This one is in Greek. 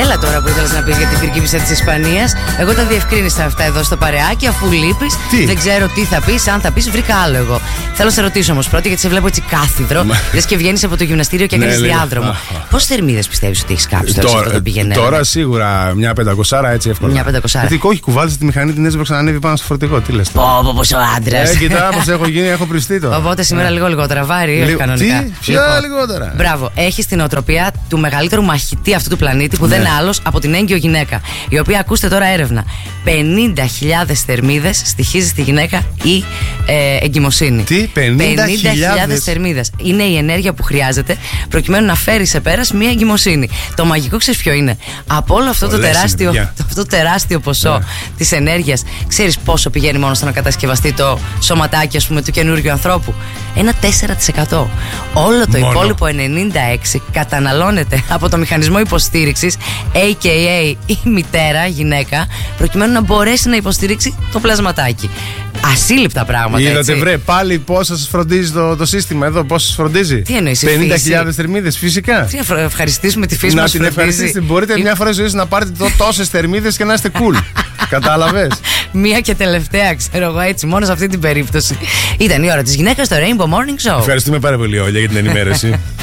Έλα τώρα που ήθελες να πεις για την πριγκίπισσα της Ισπανίας. Εγώ τα διευκρίνησα αυτά εδώ στο παρεάκι, αφού λείπεις. Δεν ξέρω τι θα πεις, αν θα πεις, βρήκα άλλο εγώ. Θέλω να σε ρωτήσω όμως πρώτα, γιατί σε βλέπω έτσι κάθιδρο. Λες και βγαίνεις από το γυμναστήριο και έκανες διάδρομο. Πόσες θερμίδες πιστεύεις ότι έχεις κάψει τώρα σε αυτό το πηγενέλα? Τώρα σίγουρα μια 500 έτσι εύκολα. Μια 500. Γιατί όχι, κουβάλιζε τη μηχανή, την έσβηξα να ανέβει πάνω στο φορτηγό. Τι λες? Πω, πόσο άντρας. Κοιτά πως έχω γίνει, έχω πριστεί τώρα. Οπότε σήμερα λίγο λιγότερα βάρη, κανονικά. Τι, ποια λιγότερα. Μπράβο, έχεις την οτροπία του μεγαλύτερου μαχητή αυτού του πλανήτη που δεν είναι άλλος από την έγκυο γυναίκα. Η οποία, ακούστε τώρα έρευνα, 50.000 θερμίδες στοιχίζει στη γυναίκα η εγκυμοσύνη. Τι, 50.000 θερμίδες. Είναι η ενέργεια που χρειάζεται προκειμένου να φέρει σε πέρας μια εγκυμοσύνη. Το μαγικό ξέρεις ποιο είναι? Από όλο αυτό το τεράστιο ποσό της ενέργειας, ξέρεις πόσο πηγαίνει μόνο στο να κατασκευαστεί το σωματάκι, ας πούμε, του καινούργιου ανθρώπου? Ένα 4%. Όλο το υπόλοιπο 96% καταναλώνεται από το μηχανισμό υποστήριξης, a.k.a. η μητέρα, γυναίκα, προκειμένου να μπορέσει να υποστηρίξει το πλασματάκι. Ασύλληπτα πράγματα. Είδατε, βρε, πάλι πώς σας φροντίζει το σύστημα εδώ, πώς σας φροντίζει? Τι εννοείς, 50.000 θερμίδες, φυσικά. Τι να ευχαριστήσουμε τη φύση μας. Να την ευχαριστήσετε. Μπορείτε μια φορά ζωή να πάρετε τόσες θερμίδες και να είστε cool. Κατάλαβες? Μία και τελευταία, ξέρω εγώ, έτσι, μόνο σε αυτή την περίπτωση. Ήταν η ώρα της γυναίκας στο Rainbow Morning Show. Ευχαριστούμε πάρα πολύ, Όλια, για την ενημέρωση.